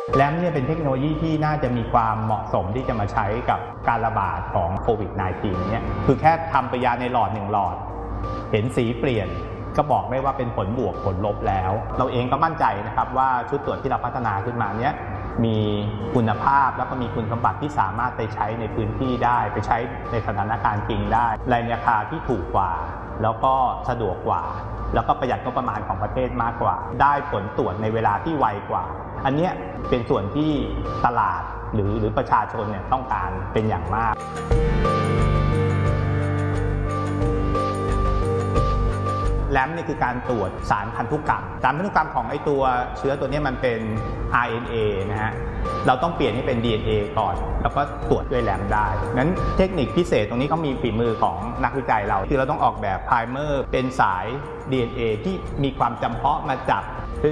แรมเนี่ยเป็นเทคโนโลยีที่น่าจะมีความเหมาะสมที่จะมาใช้กับการระบาดของโควิด -19 เนี่ยคือแค่ทำปฏิกิริยาในหลอด1หลอดเห็นสีเปลี่ยนก็บอกได้ว่าเป็นผลบวกผลลบแล้วเราเองก็มั่นใจนะครับว่าชุดตรวจที่เราพัฒนาขึ้นมาเนี้ยมีคุณภาพแล้วก็มีคุณสมบัติที่สามารถไปใช้ในพื้นที่ได้ไปใช้ในสถานการณ์จริงได้ในราคาที่ถูกกว่าแล้วก็สะดวกกว่าแล้วก็ประหยัดงบประมาณของประเทศมากกว่าได้ผลตรวจในเวลาที่ไวกว่าอันนี้เป็นส่วนที่ตลาดหรือประชาชนเนี่ยต้องการเป็นอย่างมากแรมนี่คือการตรวจสารพันธุกรรมของไอตัวเชื้อตัวนี้มันเป็น RNA นะฮะเราต้องเปลี่ยนให้เป็น DNA ก่อนแล้วก็ตรวจด้วยแรมได้งั้นเทคนิคพิเศษตรงนี้เขามีฝีมือของนักวิจัยเราคือเราต้องออกแบบไพรเมอร์เป็นสาย DNA ที่มีความจำเพาะมาจาก